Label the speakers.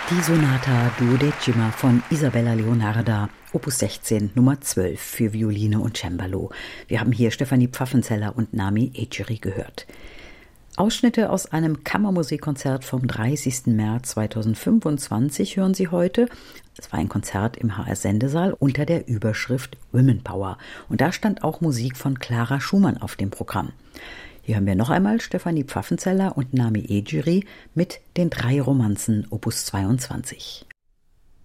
Speaker 1: Die Sonata Duodecima von Isabella Leonarda, Opus 16, Nummer 12 für Violine und Cembalo. Wir haben hier Stefanie Pfaffenzeller und Nami Eceri gehört. Ausschnitte aus einem Kammermusikkonzert vom 30. März 2025 hören Sie heute. Es war ein Konzert im HR-Sendesaal unter der Überschrift Women Power. Und da stand auch Musik von Clara Schumann auf dem Programm. Hier hören wir noch einmal Stefanie Pfaffenzeller und Nami Eceri mit den 3 Romanzen Opus 22.